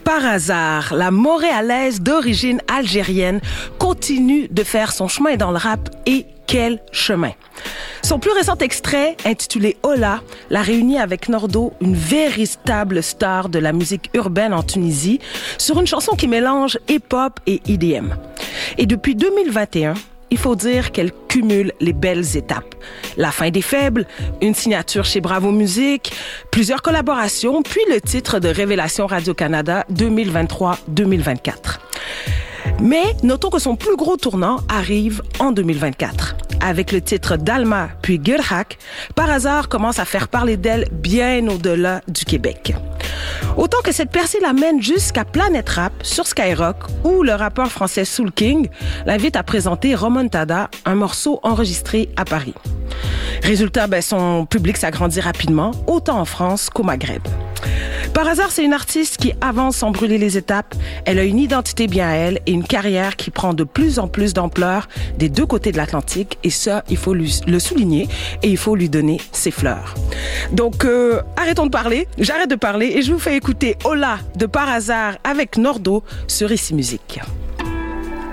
Par hasard, la Montréalaise d'origine algérienne continue de faire son chemin dans le rap et quel chemin! Son plus récent extrait, intitulé Hola, l'a réuni avec Nordo, une véritable star de la musique urbaine en Tunisie, sur une chanson qui mélange hip-hop et EDM. Et depuis 2021, il faut dire qu'elle cumule les belles étapes. La fin des faibles, une signature chez Bravo Musique, plusieurs collaborations, puis le titre de Révélation Radio-Canada 2023-2024. Mais notons que son plus gros tournant arrive en 2024. Avec le titre d'Alma puis Gerhak, Par hasard commence à faire parler d'elle bien au-delà du Québec. Autant que cette percée l'amène jusqu'à Planète Rap sur Skyrock, où le rappeur français Soul King l'invite à présenter Remontada, un morceau enregistré à Paris. Résultat, son public s'agrandit rapidement, autant en France qu'au Maghreb. Par hasard, c'est une artiste qui avance sans brûler les étapes. Elle a une identité bien à elle et une carrière qui prend de plus en plus d'ampleur des deux côtés de l'Atlantique. Et ça, il faut le souligner et il faut lui donner ses fleurs. Donc, arrêtons de parler, j'arrête de parler et je vous fais écouter Hola de Par hasard avec Nordo sur Ici Musique.